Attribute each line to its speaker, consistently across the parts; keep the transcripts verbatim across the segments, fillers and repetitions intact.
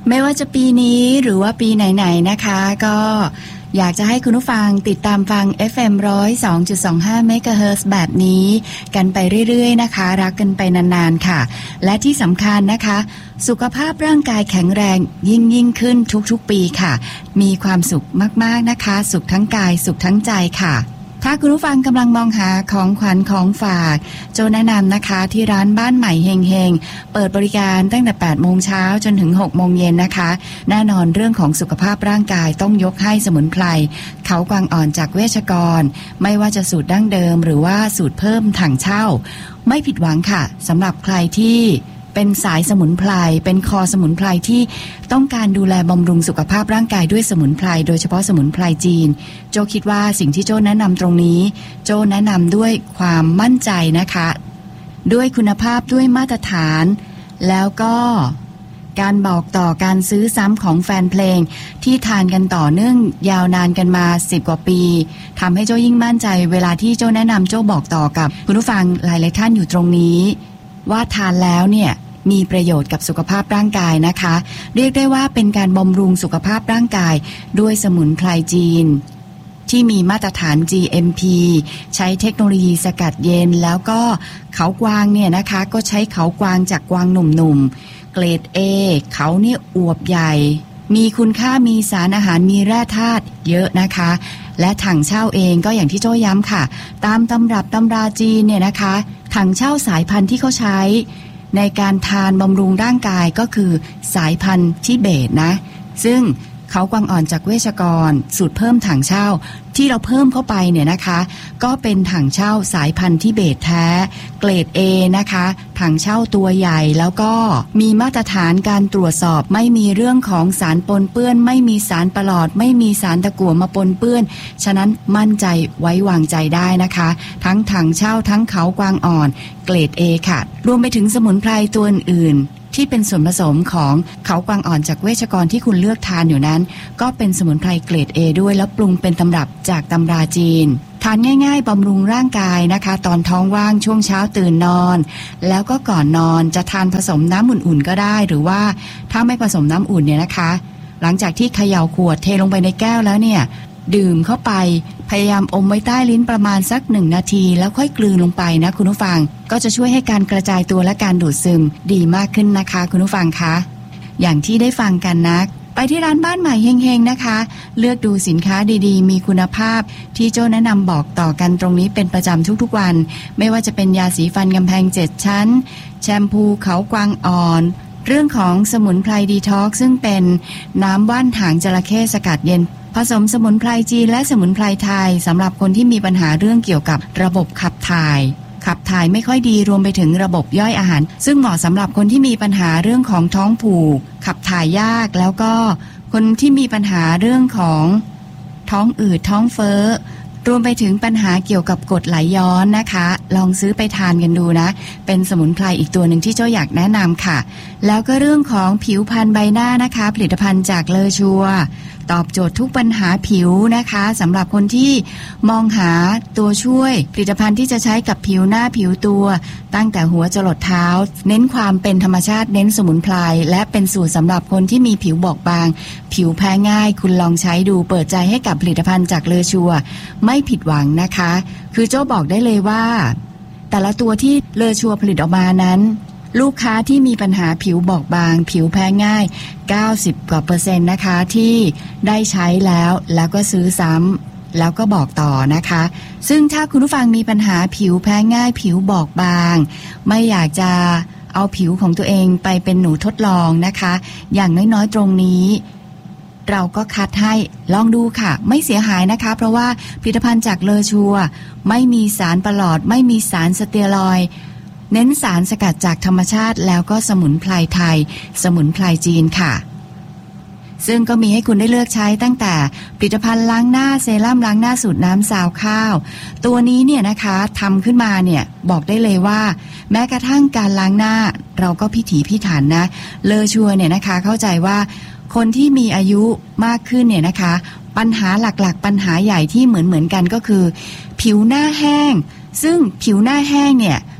Speaker 1: ไม่ว่าจะปีนี้หรือว่าปีไหนๆนะคะก็อยากจะให้คุณผู้ฟังติดตามฟัง เอฟ เอ็ม หนึ่งศูนย์สองจุดสองห้า เมกะเฮิรตซ์แบบนี้กันไปเรื่อยๆนะคะรักกันไปนานๆค่ะและที่สำคัญนะคะสุขภาพร่างกายแข็งแรงยิ่งยิ่งขึ้นทุกๆปีค่ะมีความสุขมากๆนะคะสุขทั้งกายสุขทั้งใจค่ะถ้าคุณผู้ฟังกำลังมองหาของขวัญของฝากโจแนะนำนะคะที่ร้านบ้านใหม่เฮงเฮงเปิดบริการตั้งแต่แปดโมงเช้าจนถึงหกโมงเย็นนะคะแน่นอนเรื่องของสุขภาพร่างกายต้องยกให้สมุนไพรเขากวางอ่อนจากเวชกรไม่ว่าจะสูตรดั้งเดิมหรือว่าสูตรเพิ่มถังเช่าไม่ผิดหวังค่ะสำหรับใครที่เป็นสายสมุนไพรเป็นคอสมุนไพรที่ต้องการดูแลบำรุงสุขภาพร่างกายด้วยสมุนไพรโดยเฉพาะสมุนไพรจีนโจคิดว่าสิ่งที่โจแนะนำตรงนี้โจแนะนำด้วยความมั่นใจนะคะด้วยคุณภาพด้วยมาตรฐานแล้วก็การบอกต่อการซื้อซ้ำของแฟนเพลงที่ทานกันต่อเนื่องยาวนานกันมาสิบกว่าปีทำให้โจยิ่งมั่นใจเวลาที่โจแนะนำโจบอกต่อกับคุณผู้ฟังหลายๆท่านอยู่ตรงนี้ว่าทานแล้วเนี่ยมีประโยชน์กับสุขภาพร่างกายนะคะเรียกได้ว่าเป็นการบำรุงสุขภาพร่างกายด้วยสมุนไพรจีนที่มีมาตรฐาน จี เอ็ม พี ใช้เทคโนโลยีสกัดเย็นแล้วก็เขากวางเนี่ยนะคะก็ใช้เขากวางจากกวางหนุ่มๆเกรด A เขาเนี่ยอวบใหญ่มีคุณค่ามีสารอาหารมีแร่ธาตุเยอะนะคะและถังเช่าเองก็อย่างที่โจ้ย้ำค่ะตามตำรับตำราจีนเนี่ยนะคะถังเช่าสายพันธุ์ที่เขาใช้ในการทานบำรุงร่างกายก็คือสายพันธุ์ทิเบตนะซึ่งเขากวางอ่อนจากเวชกรสูตรเพิ่มถังเช่าที่เราเพิ่มเข้าไปเนี่ยนะคะก็เป็นถังเช่าสายพันธุ์ทิเบตแท้เกรด A นะคะถังเช่าตัวใหญ่แล้วก็มีมาตรฐานการตรวจสอบไม่มีเรื่องของสารปนเปื้อนไม่มีสารประหลอดไม่มีสารตะกั่วมาปนเปื้อนฉะนั้นมั่นใจไว้วางใจได้นะคะทั้งถังเช่าทั้งเขากวางอ่อนเกรด A ค่ะรวมไปถึงสมุนไพรตัวอื่นที่เป็นส่วนผสมของเขากวางอ่อนจากเวชกรที่คุณเลือกทานอยู่นั้นก็เป็นสมุนไพรเกรด A ด้วยแล้วปรุงเป็นตำรับจากตำราจีนทานง่ายๆบำรุงร่างกายนะคะตอนท้องว่างช่วงเช้าตื่นนอนแล้วก็ก่อนนอนจะทานผสมน้ำอุ่นๆก็ได้หรือว่าถ้าไม่ผสมน้ำอุ่นเนี่ยนะคะหลังจากที่เขย่าขวดเทลงไปในแก้วแล้วเนี่ยดื่มเข้าไปพยายามอมไว้ใต้ลิ้นประมาณสักหนึ่งนาทีแล้วค่อยกลืนลงไปนะคุณผู้ฟังก็จะช่วยให้การกระจายตัวและการดูดซึมดีมากขึ้นนะคะคุณผู้ฟังคะอย่างที่ได้ฟังกันนะไปที่ร้านบ้านใหม่เฮงๆนะคะเลือกดูสินค้าดีๆมีคุณภาพที่โจ้แนะนำบอกต่อกันตรงนี้เป็นประจำทุกๆวันไม่ว่าจะเป็นยาสีฟันกำแพงเจ็ดชั้นแชมพูเขากวางอ่อนเรื่องของสมุนไพรดีท็อกซ์ซึ่งเป็นน้ำว่านหางจระเข้สกัดเย็นผสมสมุนไพรจีนและสมุนไพรไทยสำหรับคนที่มีปัญหาเรื่องเกี่ยวกับระบบขับถ่ายขับถ่ายไม่ค่อยดีรวมไปถึงระบบย่อยอาหารซึ่งเหมาะสำหรับคนที่มีปัญหาเรื่องของท้องผูกขับถ่ายยากแล้วก็คนที่มีปัญหาเรื่องของท้องอืดท้องเฟ้อรวมไปถึงปัญหาเกี่ยวกับกรดไหลย้อนนะคะลองซื้อไปทานกันดูนะเป็นสมุนไพรอีกตัวหนึ่งที่เจ้าอยากแนะนำค่ะแล้วก็เรื่องของผิวพรรณใบหน้านะคะผลิตภัณฑ์จากเลอชัวตอบโจทย์ทุกปัญหาผิวนะคะสำหรับคนที่มองหาตัวช่วยผลิตภัณฑ์ที่จะใช้กับผิวหน้าผิวตัวตั้งแต่หัวจรดเท้าเน้นความเป็นธรรมชาติเน้นสมุนไพรและเป็นสูตรสำหรับคนที่มีผิวบอบบางผิวแพ้ง่ายคุณลองใช้ดูเปิดใจให้กับผลิตภัณฑ์จากเลอชัวไม่ผิดหวังนะคะคือโจ้บอกได้เลยว่าแต่ละตัวที่เลอชัวผลิตออกมานั้นลูกค้าที่มีปัญหาผิวบอบบางผิวแพ้ง่ายเก้าสิบกว่าเปอร์เซ็นต์นะคะที่ได้ใช้แล้วแล้วก็ซื้อซ้ำแล้วก็บอกต่อนะคะซึ่งถ้าคุณผู้ฟังมีปัญหาผิวแพ้ง่ายผิวบอบบางไม่อยากจะเอาผิวของตัวเองไปเป็นหนูทดลองนะคะอย่างน้อยๆตรงนี้เราก็คัดให้ลองดูค่ะไม่เสียหายนะคะเพราะว่าผลิตภัณฑ์จากเลอชัวไม่มีสารประหลอดไม่มีสารสเตียรอยด์เน้นสารสกัดจากธรรมชาติแล้วก็สมุนไพรไทยสมุนไพรจีนค่ะซึ่งก็มีให้คุณได้เลือกใช้ตั้งแต่ผลิตภัณฑ์ล้างหน้าเซรั่มล้างหน้าสูตรน้ำซาวข้าวตัวนี้เนี่ยนะคะทำขึ้นมาเนี่ยบอกได้เลยว่าแม้กระทั่งการล้างหน้าเราก็พิถีพิถันนะเลอชัวเนี่ยนะคะเข้าใจว่าคนที่มีอายุมากขึ้นเนี่ยนะคะปัญหาหลักๆปัญหาใหญ่ที่เหมือนๆกันก็คือผิวหน้าแห้งซึ่งผิวหน้าแห้งเนี่ย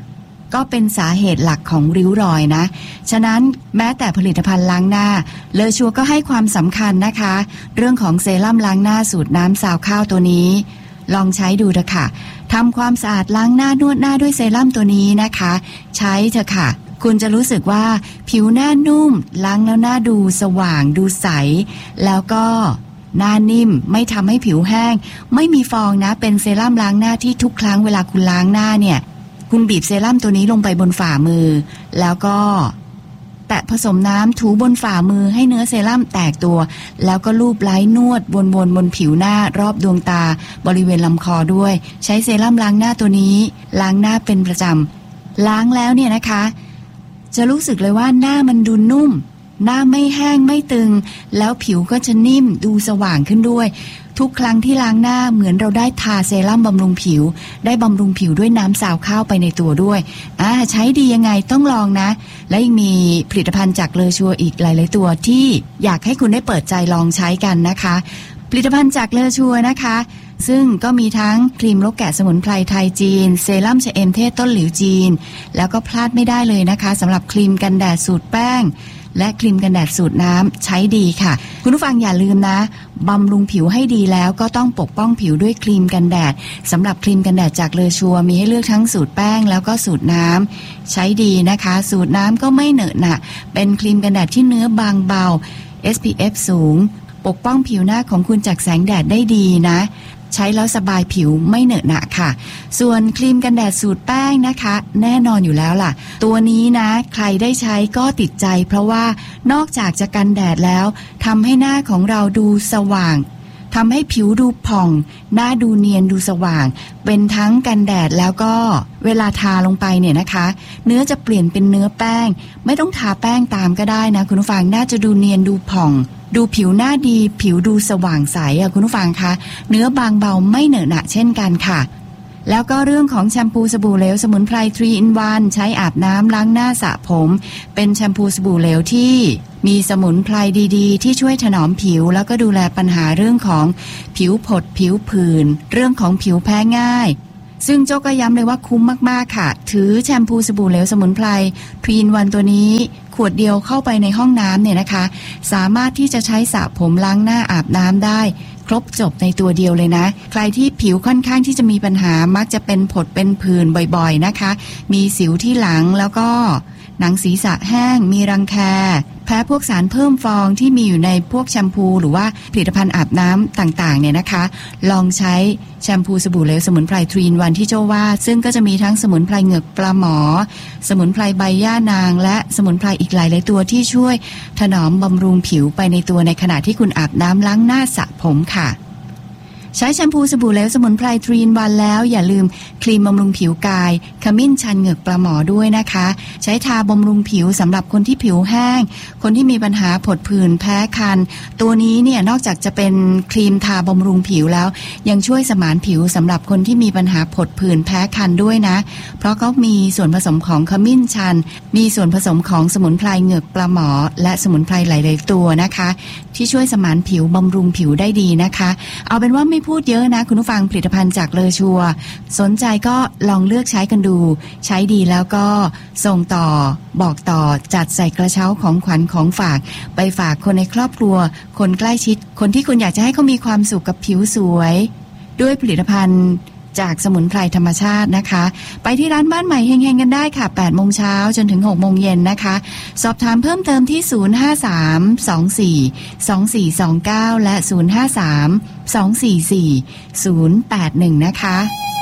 Speaker 1: ก็เป็นสาเหตุหลักของริ้วรอยนะฉะนั้นแม้แต่ผลิตภัณฑ์ล้างหน้าเลอชัวก็ให้ความสำคัญนะคะเรื่องของเซรั่มล้างหน้าสูตรน้ำซาวข้าวตัวนี้ลองใช้ดูเถอะค่ะทำความสะอาดล้างหน้านวดหน้าด้วยเซรั่มตัวนี้นะคะใช้เถอะค่ะคุณจะรู้สึกว่าผิวหน้านุ่มล้างแล้วหน้าดูสว่างดูใสแล้วก็หน้านิ่มไม่ทำให้ผิวแห้งไม่มีฟองนะเป็นเซรั่มล้างหน้าที่ทุกครั้งเวลาคุณล้างหน้าเนี่ยคุณบีบเซรั่มตัวนี้ลงไปบนฝ่ามือแล้วก็แตะผสมน้ำถูบนฝ่ามือให้เนื้อเซรั่มแตกตัวแล้วก็ลูบไล้นวดวนๆบนผิวหน้ารอบดวงตาบริเวณลำคอด้วยใช้เซรั่มล้างหน้าตัวนี้ล้างหน้าเป็นประจำล้างแล้วเนี่ยนะคะจะรู้สึกเลยว่าหน้ามันดูนุ่มหน้าไม่แห้งไม่ตึงแล้วผิวก็จะนิ่มดูสว่างขึ้นด้วยทุกครั้งที่ล้างหน้าเหมือนเราได้ทาเซรั่มบำรุงผิวได้บำรุงผิวด้วยน้ำซาวข้าวไปในตัวด้วยอ่าใช้ดียังไงต้องลองนะและยังมีผลิตภัณฑ์จากเลอชัวอีกหลายๆตัวที่อยากให้คุณได้เปิดใจลองใช้กันนะคะผลิตภัณฑ์จากเลอชัวนะคะซึ่งก็มีทั้งครีมลกแกะสมุนไพรไทยจีนเซรั่มชะเอมเทศต้นหลิวจีนแล้วก็พลาดไม่ได้เลยนะคะสำหรับครีมกันแดดสูตรแป้งและครีมกันแดดสูตรน้ำใช้ดีค่ะคุณผู้ฟังอย่าลืมนะบำรุงผิวให้ดีแล้วก็ต้องปกป้องผิวด้วยครีมกันแดดสำหรับครีมกันแดดจากเลอชัวมีให้เลือกทั้งสูตรแป้งแล้วก็สูตรน้ำใช้ดีนะคะสูตรน้ำก็ไม่เหนอะหนะเป็นครีมกันแดดที่เนื้อบางเบา เอส พี เอฟ สูงปกป้องผิวหน้าของคุณจากแสงแดดได้ดีนะใช้แล้วสบายผิวไม่เหนอะหนะค่ะส่วนครีมกันแดดสูตรแป้งนะคะแน่นอนอยู่แล้วล่ะตัวนี้นะใครได้ใช้ก็ติดใจเพราะว่านอกจากจะกันแดดแล้วทำให้หน้าของเราดูสว่างทำให้ผิวดูผ่องหน้าดูเนียนดูสว่างเป็นทั้งกันแดดแล้วก็เวลาทาลงไปเนี่ยนะคะเนื้อจะเปลี่ยนเป็นเนื้อแป้งไม่ต้องทาแป้งตามก็ได้นะคุณผู้ฟังน่าจะดูเนียนดูผ่องดูผิวหน้าดีผิวดูสว่างใสอ่ะคุณผู้ฟังคะเนื้อบางเบาไม่เหนอะหนะเช่นกันค่ะแล้วก็เรื่องของแชมพูสบู่เหลวสมุนไพร ทรี อิน วัน ใช้อาบน้ำล้างหน้าสระผมเป็นแชมพูสบู่เหลวที่มีสมุนไพรดีๆที่ช่วยถนอมผิวแล้วก็ดูแลปัญหาเรื่องของผิวผดผิวผื่นเรื่องของผิวแพ้ง่ายซึ่งโจ้ก็ย้ำเลยว่าคุ้มมากๆค่ะถือแชมพูสบู่เหลวสมุนไพร ทรี อิน วัน ตัวนี้ขวดเดียวเข้าไปในห้องน้ำเนี่ยนะคะสามารถที่จะใช้สระผมล้างหน้าอาบน้ำได้ครบจบในตัวเดียวเลยนะใครที่ผิวค่อนข้างที่จะมีปัญหามักจะเป็นผดเป็นผื่นบ่อยๆนะคะมีสิวที่หลังแล้วก็หนังศีรษะแห้งมีรังแคแพ้พวกสารเพิ่มฟองที่มีอยู่ในพวกแชมพูหรือว่าผลิตภัณฑ์อาบน้ำต่างๆเนี่ยนะคะลองใช้แชมพูสบู่เหลวสมุนไพร ทรี อิน วัน ที่โจ้ว่าซึ่งก็จะมีทั้งสมุนไพรเหงือกปลาหมอสมุนไพรใบย่านางและสมุนไพรอีกหลายหลายตัวที่ช่วยถนอมบำรุงผิวไปในตัวในขณะที่คุณอาบน้ำล้างหน้าสระผมค่ะใช้แชมพูสบู่เหลวสมุนไพร ทรี อิน วัน แล้วอย่าลืมครีมบำรุงผิวกายขมิ้นชันเหงือกปลาหมอด้วยนะคะใช้ทาบำรุงผิวสำหรับคนที่ผิวแห้งคนที่มีปัญหาผดผื่นแพ้คันตัวนี้เนี่ยนอกจากจะเป็นครีมทาบำรุงผิวแล้วยังช่วยสมานผิวสำหรับคนที่มีปัญหาผดผื่นแพ้คันด้วยนะเพราะเขามีส่วนผสมของขมิ้นชันมีส่วนผสมของสมุนไพรเหงือกปลาหมอและสมุนไพรหลายๆตัวนะคะที่ช่วยสมานผิวบำรุงผิวได้ดีนะคะเอาเป็นว่าไม่พูดเยอะนะคุณผู้ฟังผลิตภัณฑ์จากเลอชัวสนใจก็ลองเลือกใช้กันดูใช้ดีแล้วก็ส่งต่อบอกต่อจัดใส่กระเช้าของขวัญของฝากไปฝากคนในครอบครัวคนใกล้ชิดคนที่คุณอยากจะให้เขามีความสุขกับผิวสวยด้วยผลิตภัณฑ์จากสมุนไพรธรรมชาตินะคะไปที่ร้านบ้านใหม่เฮงๆกันได้ค่ะ แปดโมงเช้าจนถึง หกโมงเย็นนะคะสอบถามเพิ่มเติมที่ศูนย์ ห้า สาม สอง สี่ สอง สี่ สอง เก้าและศูนย์ ห้า สาม สอง สี่ สี่ ศูนย์ แปด หนึ่งนะคะ